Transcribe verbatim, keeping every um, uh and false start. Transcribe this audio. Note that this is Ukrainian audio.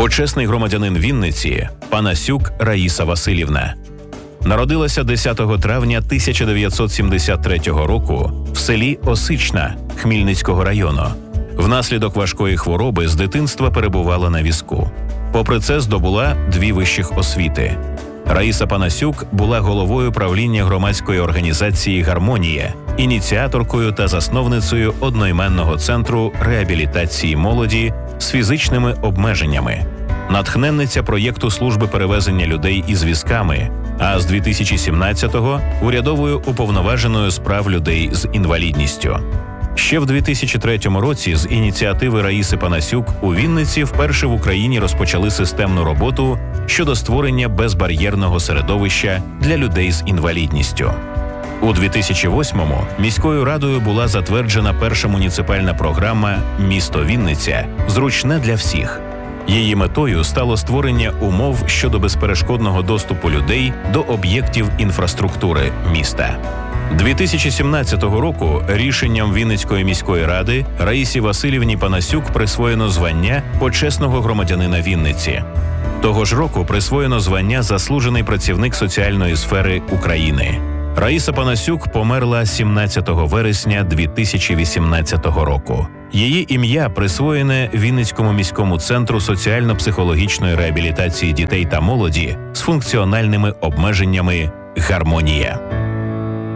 Почесний громадянин Вінниці Панасюк Раїса Василівна. Народилася десятого травня тисяча дев'ятсот сімдесят третього року в селі Осична Хмільницького району. Внаслідок важкої хвороби з дитинства перебувала на візку. Попри це здобула дві вищих освіти. Раїса Панасюк була головою правління громадської організації «Гармонія», ініціаторкою та засновницею одноіменного центру реабілітації молоді з фізичними обмеженнями, натхненниця проєкту служби перевезення людей із візками, а з дві тисячі сімнадцятого – урядовою уповноваженою з прав людей з інвалідністю. Ще в дві тисячі третьому році з ініціативи Раїси Панасюк у Вінниці вперше в Україні розпочали системну роботу щодо створення безбар'єрного середовища для людей з інвалідністю. У дві тисячі восьмому міською радою була затверджена перша муніципальна програма «Місто Вінниця. Зручне для всіх». Її метою стало створення умов щодо безперешкодного доступу людей до об'єктів інфраструктури міста. дві тисячі сімнадцятого року рішенням Вінницької міської ради Раїсі Василівні Панасюк присвоєно звання почесного громадянина Вінниці. Того ж року присвоєно звання заслужений працівник соціальної сфери України. Раїса Панасюк померла сімнадцятого вересня дві тисячі вісімнадцятого року. Її ім'я присвоєне Вінницькому міському центру соціально-психологічної реабілітації дітей та молоді з функціональними обмеженнями «Гармонія».